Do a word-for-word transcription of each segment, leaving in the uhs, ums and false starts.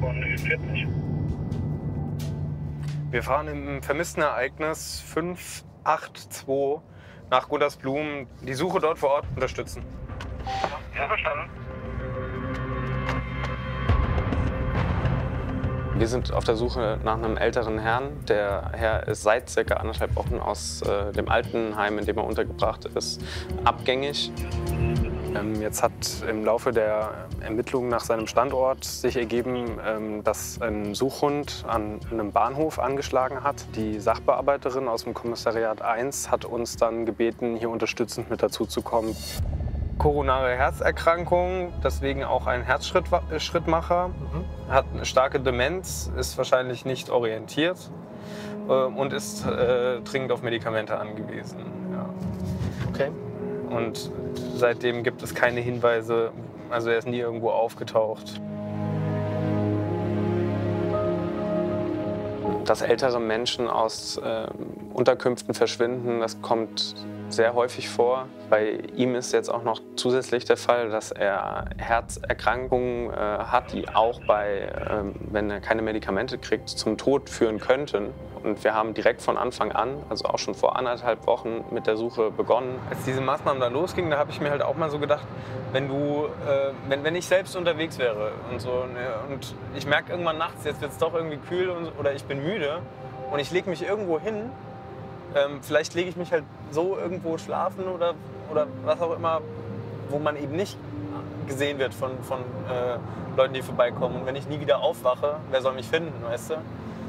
vierzig. Wir fahren im vermissten Ereignis fünf acht zwei nach Guttersblum. Die Suche dort vor Ort unterstützen. Ja, verstanden. Wir sind auf der Suche nach einem älteren Herrn. Der Herr ist seit circa anderthalb Wochen aus äh, dem Altenheim, in dem er untergebracht ist, abgängig. Ähm, jetzt hat im Laufe der Ermittlungen nach seinem Standort sich ergeben, ähm, dass ein Suchhund an einem Bahnhof angeschlagen hat. Die Sachbearbeiterin aus dem Kommissariat eins hat uns dann gebeten, hier unterstützend mit dazuzukommen. Koronare Herzerkrankung, deswegen auch ein Herzschrittmacher, mhm. hat eine starke Demenz, ist wahrscheinlich nicht orientiert äh, und ist äh, dringend auf Medikamente angewiesen. Ja. Okay. Und seitdem gibt es keine Hinweise, also er ist nie irgendwo aufgetaucht. Dass ältere Menschen aus äh, Unterkünften verschwinden, das kommt sehr häufig vor. Bei ihm ist jetzt auch noch zusätzlich der Fall, dass er Herzerkrankungen äh, hat, die auch bei, äh, wenn er keine Medikamente kriegt, zum Tod führen könnten. Und wir haben direkt von Anfang an, also auch schon vor anderthalb Wochen, mit der Suche begonnen. Als diese Maßnahmen dann losgingen, da habe ich mir halt auch mal so gedacht, wenn du, äh, wenn, wenn ich selbst unterwegs wäre und so, ne, und ich merke irgendwann nachts, jetzt wird es doch irgendwie kühl und, oder ich bin müde und ich lege mich irgendwo hin, ähm, vielleicht lege ich mich halt so irgendwo schlafen oder, oder was auch immer, wo man eben nicht gesehen wird von, von äh, Leuten, die vorbeikommen. Und wenn ich nie wieder aufwache, wer soll mich finden, weißt du?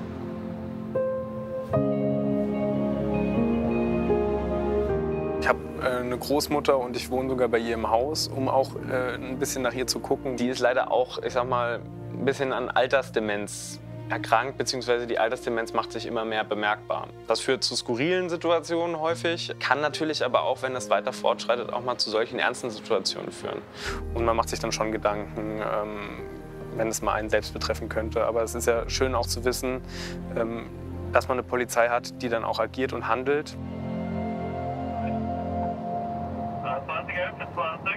Ich habe äh, eine Großmutter und ich wohne sogar bei ihr im Haus, um auch äh, ein bisschen nach ihr zu gucken. Die ist leider auch, ich sag mal, ein bisschen an Altersdemenz erkrankt, beziehungsweise die Altersdemenz macht sich immer mehr bemerkbar. Das führt zu skurrilen Situationen häufig, kann natürlich aber auch, wenn es weiter fortschreitet, auch mal zu solchen ernsten Situationen führen. Und man macht sich dann schon Gedanken, ähm, wenn es mal einen selbst betreffen könnte. Aber es ist ja schön auch zu wissen, ähm, dass man eine Polizei hat, die dann auch agiert und handelt. zwanzig elf zwanzig.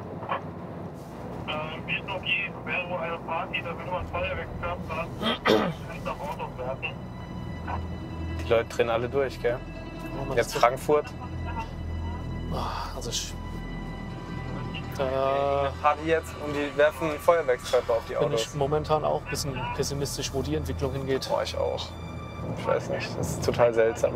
Äh, wie ist noch je, wäre wohl eine Party, da will man Feuerwerkskörper nach Autos werfen. Die Leute drehen alle durch, gell? Jetzt Frankfurt. Also ich, da Party jetzt und die werfen Feuerwerkskörper auf die bin Autos. ich momentan auch ein bisschen pessimistisch, wo die Entwicklung hingeht. Boah, ich auch. Ich weiß nicht, das ist total seltsam.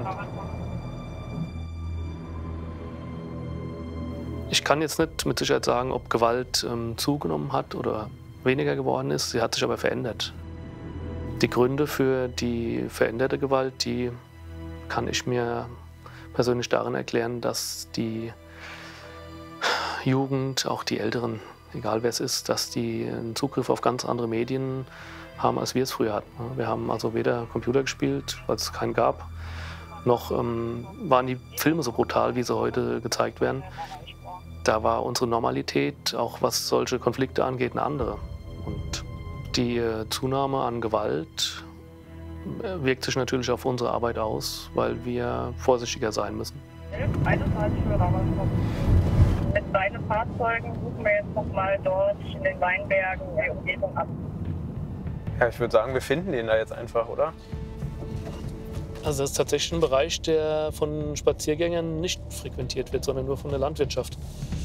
Ich kann jetzt nicht mit Sicherheit sagen, ob Gewalt ähm, zugenommen hat oder weniger geworden ist. Sie hat sich aber verändert. Die Gründe für die veränderte Gewalt, die kann ich mir persönlich darin erklären, dass die Jugend, auch die Älteren, egal wer es ist, dass die einen Zugriff auf ganz andere Medien haben, als wir es früher hatten. Wir haben also weder Computer gespielt, weil es keinen gab, noch ähm, waren die Filme so brutal, wie sie heute gezeigt werden. Da war unsere Normalität, auch was solche Konflikte angeht, eine andere. Und die äh, Zunahme an Gewalt äh, wirkt sich natürlich auf unsere Arbeit aus, weil wir vorsichtiger sein müssen. einundzwanzig für Rammersdorf. Mit beiden Fahrzeugen suchen wir jetzt noch mal dort in den Weinbergen die Umgebung ab. Ja, ich würde sagen, wir finden den da jetzt einfach, oder? Also das ist tatsächlich ein Bereich, der von Spaziergängern nicht frequentiert wird, sondern nur von der Landwirtschaft.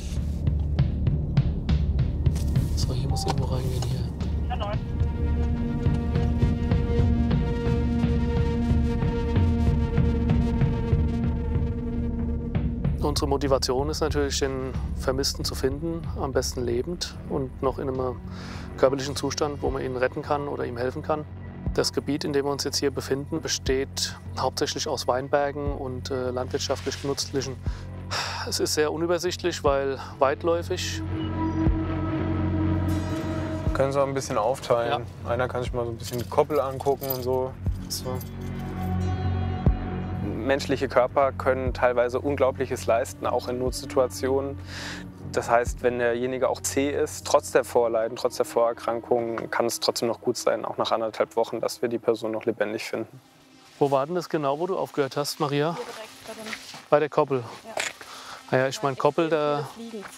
So, hier muss irgendwo reingehen hier. Ja, neun. Unsere Motivation ist natürlich, den Vermissten zu finden, am besten lebend und noch in einem körperlichen Zustand, wo man ihn retten kann oder ihm helfen kann. Das Gebiet, in dem wir uns jetzt hier befinden, besteht hauptsächlich aus Weinbergen und äh, landwirtschaftlich genutzlichen. Es ist sehr unübersichtlich, weil weitläufig. Können Sie auch ein bisschen aufteilen. Ja. Einer kann sich mal so ein bisschen die Koppel angucken und so. so. Menschliche Körper können teilweise Unglaubliches leisten, auch in Notsituationen. Das heißt, wenn derjenige auch zäh ist, trotz der Vorleiden, trotz der Vorerkrankungen, kann es trotzdem noch gut sein, auch nach anderthalb Wochen, dass wir die Person noch lebendig finden. Wo war denn das genau, wo du aufgehört hast, Maria? Hier direkt bei dem Bei der Koppel. Ja. Naja, ich meine, Koppel, da